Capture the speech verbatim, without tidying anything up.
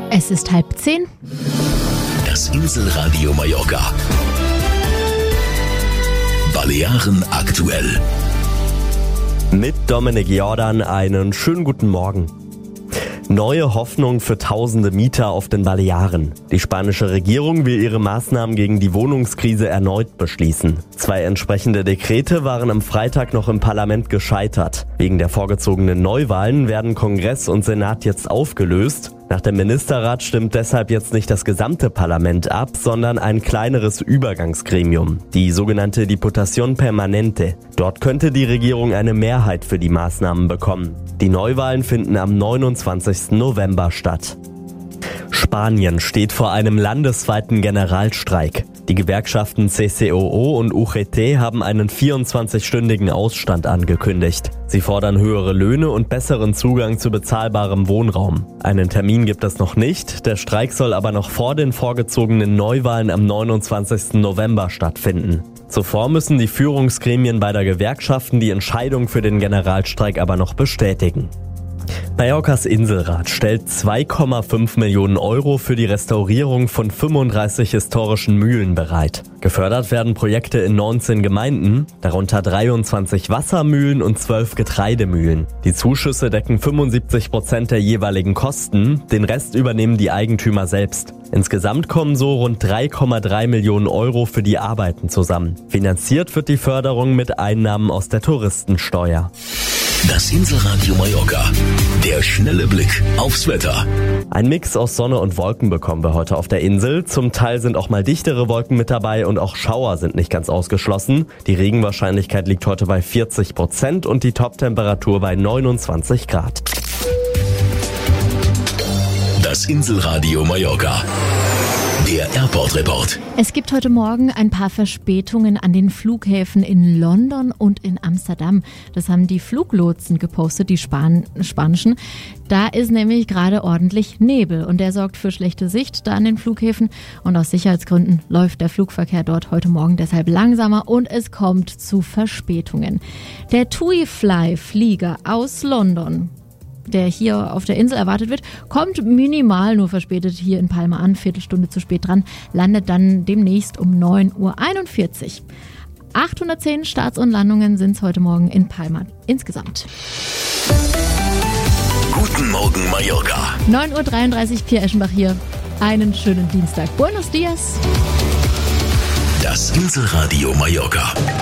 Es ist halb zehn. Das Inselradio Mallorca. Balearen aktuell. Mit Dominik Jordan einen schönen guten Morgen. Neue Hoffnung für tausende Mieter auf den Balearen. Die spanische Regierung will ihre Maßnahmen gegen die Wohnungskrise erneut beschließen. Zwei entsprechende Dekrete waren am Freitag noch im Parlament gescheitert. Wegen der vorgezogenen Neuwahlen werden Kongress und Senat jetzt aufgelöst. Nach dem Ministerrat stimmt deshalb jetzt nicht das gesamte Parlament ab, sondern ein kleineres Übergangsgremium, die sogenannte Diputación Permanente. Dort könnte die Regierung eine Mehrheit für die Maßnahmen bekommen. Die Neuwahlen finden am neunundzwanzigsten November statt. Spanien steht vor einem landesweiten Generalstreik. Die Gewerkschaften C C O O und U G T haben einen vierundzwanzigstündigen Ausstand angekündigt. Sie fordern höhere Löhne und besseren Zugang zu bezahlbarem Wohnraum. Einen Termin gibt es noch nicht, der Streik soll aber noch vor den vorgezogenen Neuwahlen am neunundzwanzigsten November stattfinden. Zuvor müssen die Führungsgremien beider Gewerkschaften die Entscheidung für den Generalstreik aber noch bestätigen. Mallorcas Inselrat stellt zwei Komma fünf Millionen Euro für die Restaurierung von fünfunddreißig historischen Mühlen bereit. Gefördert werden Projekte in neunzehn Gemeinden, darunter dreiundzwanzig Wassermühlen und zwölf Getreidemühlen. Die Zuschüsse decken fünfundsiebzig Prozent der jeweiligen Kosten, den Rest übernehmen die Eigentümer selbst. Insgesamt kommen so rund drei Komma drei Millionen Euro für die Arbeiten zusammen. Finanziert wird die Förderung mit Einnahmen aus der Touristensteuer. Das Inselradio Mallorca. Der schnelle Blick aufs Wetter. Ein Mix aus Sonne und Wolken bekommen wir heute auf der Insel. Zum Teil sind auch mal dichtere Wolken mit dabei und auch Schauer sind nicht ganz ausgeschlossen. Die Regenwahrscheinlichkeit liegt heute bei vierzig Prozent und die Toptemperatur bei neunundzwanzig Grad. Das Inselradio Mallorca. Der Airport Report. Es gibt heute Morgen ein paar Verspätungen an den Flughäfen in London und in Amsterdam. Das haben die Fluglotsen gepostet, die Span- spanischen. Da ist nämlich gerade ordentlich Nebel und der sorgt für schlechte Sicht da an den Flughäfen. Und aus Sicherheitsgründen läuft der Flugverkehr dort heute Morgen deshalb langsamer und es kommt zu Verspätungen. Der TUI-Fly-Flieger aus London, der hier auf der Insel erwartet wird, kommt minimal nur verspätet hier in Palma an, Viertelstunde zu spät dran, landet dann demnächst um neun Uhr einundvierzig. achthundertzehn Starts und Landungen sind es heute Morgen in Palma insgesamt. Guten Morgen Mallorca. neun Uhr dreiunddreißig, Pia Eschenbach hier. Einen schönen Dienstag. Buenos dias. Das Inselradio Mallorca.